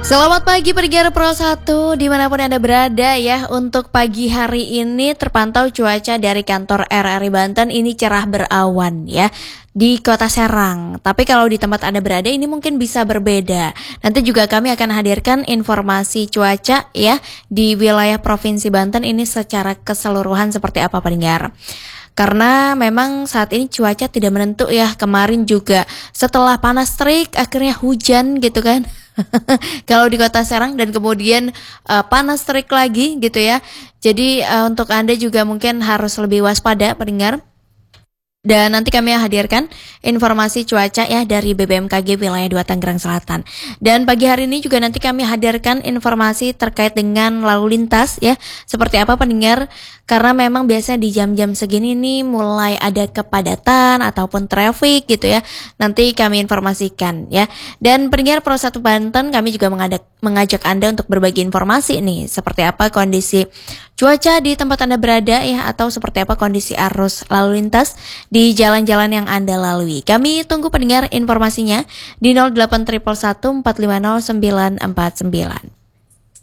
Selamat pagi pendengar Pro 1 dimanapun Anda berada ya. Untuk pagi hari ini terpantau cuaca dari kantor RRI Banten ini cerah berawan ya di kota Serang. Tapi kalau di tempat Anda berada ini mungkin bisa berbeda. Nanti juga kami akan hadirkan informasi cuaca ya di wilayah Provinsi Banten ini secara keseluruhan seperti apa pendengar. Karena memang saat ini cuaca tidak menentu ya. Kemarin juga setelah panas terik akhirnya hujan gitu kan. Kalau di kota Serang dan kemudian panas terik lagi gitu ya. Jadi untuk Anda juga mungkin harus lebih waspada pendengar. Dan nanti kami hadirkan informasi cuaca ya dari BBMKG wilayah 2 Tangerang Selatan. Dan pagi hari ini juga nanti kami hadirkan informasi terkait dengan lalu lintas ya. Seperti apa pendengar? Karena memang biasanya di jam-jam segini nih mulai ada kepadatan ataupun traffic gitu ya. Nanti kami informasikan ya. Dan pendengar Pro 1 Banten kami juga mengajak Anda untuk berbagi informasi nih. Seperti apa kondisi cuaca di tempat Anda berada ya, atau seperti apa kondisi arus lalu lintas di jalan-jalan yang Anda lalui. Kami tunggu pendengar informasinya di 0811 450 949.